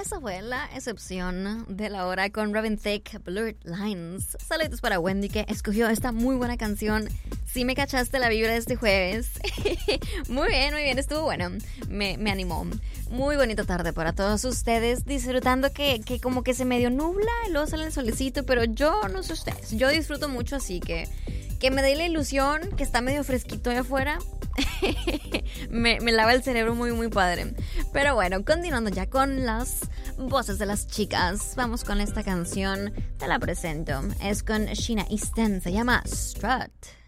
esa fue la excepción de la hora con Robin Thicke, Blurred Lines. Saludos para Wendy, que escogió esta muy buena canción. Sí me cachaste la vibra de este jueves. Muy bien, estuvo bueno. Me animó. Muy bonita tarde para todos ustedes, disfrutando que como que se medio nubla y luego sale el solecito, pero yo no sé ustedes, yo disfruto mucho, así que me dé la ilusión que está medio fresquito allá afuera. me lava el cerebro muy padre. Pero bueno, continuando ya con las voces de las chicas, vamos con esta canción, te la presento, es con Sheena Easton, se llama Strut.